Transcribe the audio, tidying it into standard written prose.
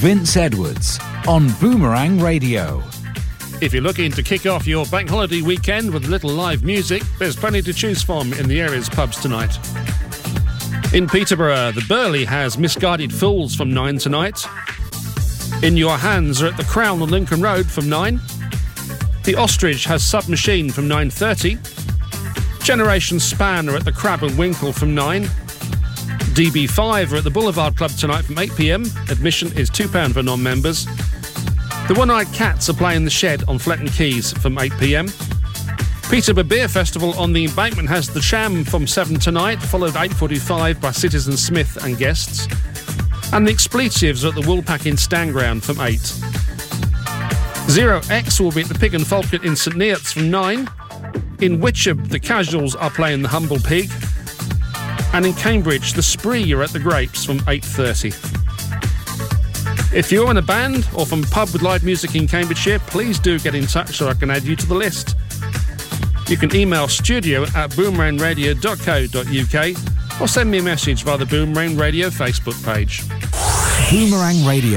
Vince Edwards on Boomerang Radio. If you're looking to kick off your bank holiday weekend with a little live music, there's plenty to choose from in the area's pubs tonight. In Peterborough, the Burley has Misguided Fools from 9 tonight. In Your Hands are at the Crown on Lincoln Road from 9. The Ostrich has Submachine from 9:30. Generation Span are at the Crab and Winkle from 9. DB5 are at the Boulevard Club tonight from 8 p.m. Admission is £2 for non-members. The One-Eyed Cats are playing the Shed on Fletton Keys from 8 p.m. Peterborough Beer Festival on the Embankment has The Sham from 7 tonight, followed 8:45 by Citizen Smith and guests. And the Expletives are at the Woolpack in Stanground from 8. Zero X will be at the Pig and Falcon in St Neots from 9. In Witcham, the Casuals are playing the Humble Pig. And in Cambridge, the Spree are at the Grapes from 8:30. If you're in a band or from a pub with live music in Cambridgeshire, please do get in touch so I can add you to the list. You can email studio@boomerangradio.co.uk or send me a message via the Boomerang Radio Facebook page. Boomerang Radio.